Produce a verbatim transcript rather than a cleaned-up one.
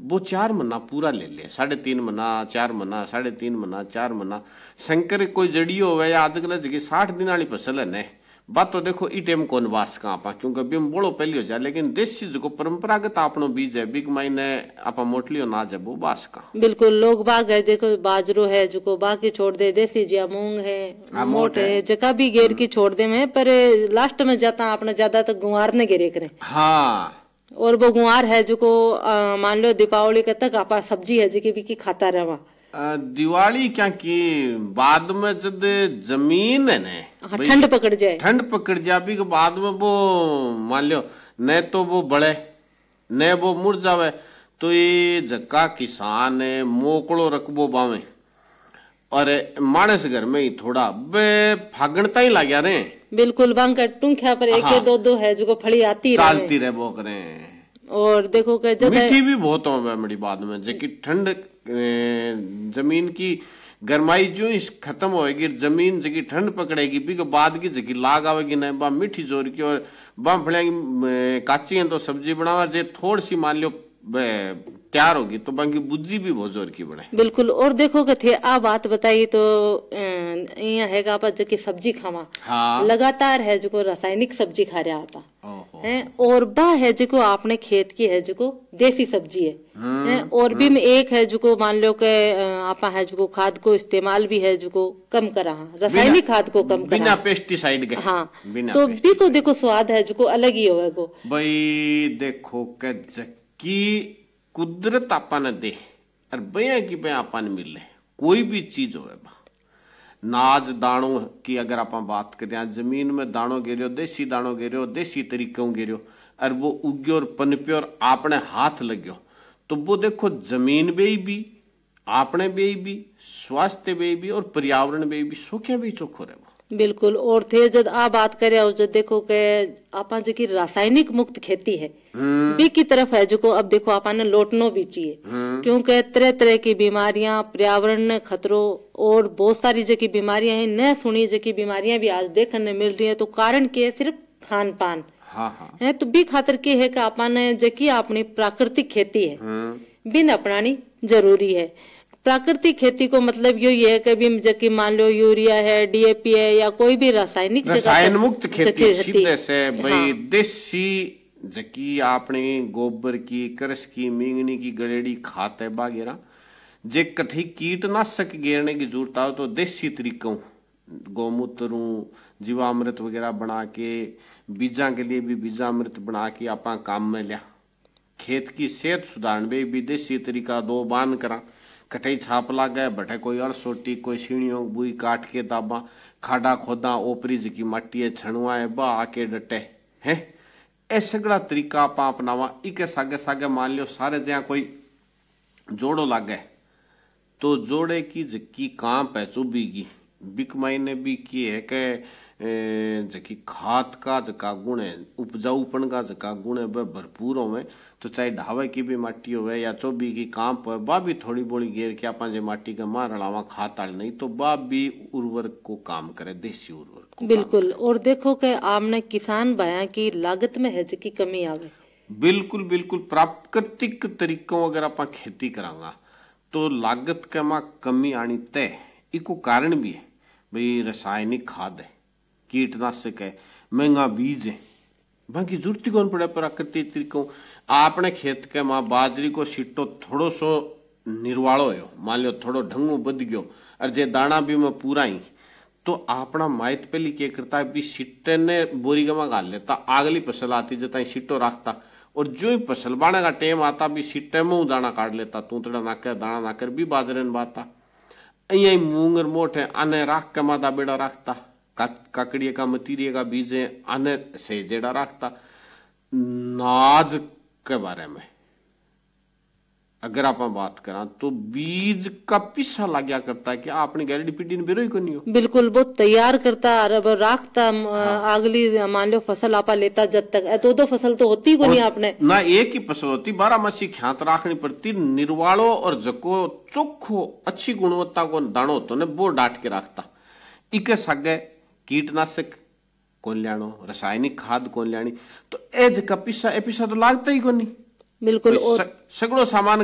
वो चार महीना पूरा ले ले, साढ़े तीन महीना चार महीना साढ़े तीन महीना चार महीना शंकर कोई जड़ी होवे या आजकल जगह साठ दिन वाली फसल है ने बात तो देखो ई टाइम कौन वास का आपा क्योंकि बिम बोलो पहली हो जाए, लेकिन देसी जो परंपरागत आपनो बीज है बिक मायने आपा मोटली अनाज है वो बास का। बिल्कुल लोग बाग है देखो बाजरो है जो बाकी छोड़ दे, देसी जिया मूंग है मोट है जका भी घेर की छोड़ दे में, पर लास्ट में जाता अपने ज्यादा तक गुआर ने घेरे करे। हाँ और वो गुआर है जो को मान लो दीपावली के तक आपा सब्जी है जो भी की खाता रहा। दिवाली क्या की बाद में जब जमीन है ने हाँ, ठंड पकड़ जाए ठंड पकड़ जाए के बाद में वो मान लो न तो वो बढ़े न वो मुड़ जावे, तो ये जक्का किसान है मोकड़ो रकबो बावे और मानस घर में ही थोड़ा बे फागणता ही लग रहे। बिल्कुल बंकर टूंख्या पर एक हाँ, दो दो है जो फड़ी आती चालती रहे वो करें। और देखो कि जब मीठी भी बहुत हो बड़ी बाद में जबकि ठंड जमीन की गरमाई जो ही खत्म होएगी जमीन जगी ठंड पकड़ेगी भी के बाद की जगी लाग आवेगी न बा मीठी जोर की और बा फड़ेगी काची है तो सब्जी बनावा जे थोड़ी सी मान लो तैयार होगी तो बाकी बुज्जी भी बहुत जोर की बने। बिल्कुल और देखो कि थे आ बात बताई तो यहाँ है आपा जो की सब्जी खावा हाँ। लगातार है जो रासायनिक सब्जी खा रहा आपा है और बा है जो आपने खेत की है जो देसी सब्जी है, है और भी में एक है जो मान लो के आपा है जो खाद को इस्तेमाल भी है जो कम करा रासायनिक खाद को कम करा बिना पेस्टिसाइड के हाँ तो भी को देखो स्वाद है जो अलग ही होगा भाई। देखो के जकी कुदरत आपा ने दे और भैया की भैया आपा ने मिले कोई भी चीज होवे नाज दाणों की अगर आप बात करें जमीन में दाणों गिरो देसी दाणों गिरो देसी तरीकों गिरो और वो उग्यो और पनप्यो और आपने हाथ लग्यो तो वो देखो जमीन बे भी आपने बे भी स्वास्थ्य बे भी और पर्यावरण बे भी सोख्या भी चोखो रहे। बिल्कुल और थे जब आ बात करे जब देखो के आपा जो की रासायनिक मुक्त खेती है बी की तरफ है जो को अब देखो आपा ने लौटनो भी चाहिए क्योंकि तरह तरह की बीमारियां पर्यावरण खतरों और बहुत सारी जो की बीमारियां हैं न सुनी जो की बीमारियां भी आज देखने मिल रही है तो कारण के सिर्फ खान पान हाँ हाँ। है तो बी खातर के है कि आपा ने जो की अपनी प्राकृतिक खेती है बिन अपनानी जरूरी है। प्राकृतिक खेती को मतलब यही है कि भी जबकि मान लो यूरिया है डीएपी है या कोई भी रासायनिक रसायन मुक्त खेती सीधे से भाई हाँ। देसी जकी आपने गोबर की करस की मींगनी की गलेड़ी खाते बागेरा जे कठी कीटनाशक गिरने की जरूरत हो तो देसी तरीकों गौमूत्र जीवामृत वगैरह बना के बीजा के लिए भी बीजामृत बना के आप काम में लिया खेत की सेहत सुधारने में भी देसी तरीका दो बान करा कटई छाप ला गए बटे कोई अड़सोटी कोई सीढ़ियों बुई काट के दाबा खाडा खोदा ओपरी जी की मट्टी है छणुआ है बा आके डटे है ए सगड़ा तरीका आप अपनावा इके सागे सागे मान लियो सारे जहाँ कोई जोड़ो लागे तो जोड़े की जकी कांप है चुभीगी बिक मायने भी की है के जकी खाद का जका गुण है उपजाऊपन का जका गुण है वह भरपूर होवे तो चाहे ढावे की भी माटी होवे या चौबी की कांप हो बा भी थोड़ी बोली घेर के अपन जे माटी का मार रलावा खाता नहीं तो बा भी उर्वरक को काम करे देसी उर्वरक को बिल्कुल। और देखो के आपने किसान भाया की लागत में है जकी कमी आवे बिल्कुल बिल्कुल प्राकृतिक तरीकों अगर आप खेती करांगा तो लागत के मां कमी आनी तय इको कारण भी है भाई रासायनिक खाद है कीटनाशक है महंगा बीज है बाकी जरूरत कौन पड़े प्राकृतिक तरीकों आपने खेत के मां बाजरी को सीटो थोड़ो सो निर्वाड़ो हो मान लो थोड़ो ढंगू बद गयो और जे दाना भी में पूरा ही तो अपना माइत पहली क्या करता है भी सीटे ने बोरी गमा गाल लेता अगली फसल आती जता सीटो रखता और जो ही फसल बाने का टेम आता भी सीटे में दाना काट लेता तूतड़ा नाकर दाना नाकर भी बाजरे ने बाता अं मूंगर मोट है आने राख के माता बेड़ा रखता काकड़िए का मतीरिए का बीज है आने से जेड़ा रखता नाज के बारे में अगर आप बात करा तो बीज का पीछा लग गया करता है कि आपने गैरेडी पीटी ने बिरोई को नहीं हो बिल्कुल वो तैयार करता अब राखता हाँ। अगली मान लो फसल आपा लेता जब तक दो दो फसल तो होती को नहीं आपने ना एक ही फसल होती बारह मासी ख्यात राखनी पड़ती निर्वाड़ो और जको चोखो अच्छी गुणवत्ता को दाणो तो ने वो डांट के रखता इके सागे कीटनाशक कौन लियानो रासायनिक खाद कौन लियानी तो एज का पीछा ए पीछा तो लागता ही को नहीं बिल्कुल सगड़ो सामान